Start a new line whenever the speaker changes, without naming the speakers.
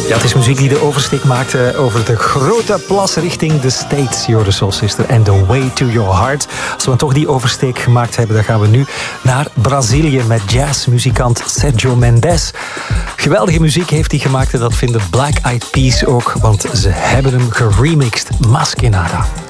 Ja, het is muziek die de oversteek maakte over de grote plas richting de States. Your Soul Sister en The Way to Your Heart. Als we toch die oversteek gemaakt hebben, dan gaan we nu naar Brazilië met jazzmuzikant Sergio Mendes. Geweldige muziek heeft hij gemaakt en dat vinden Black Eyed Peas ook, want ze hebben hem geremixed. Mas Que Nada.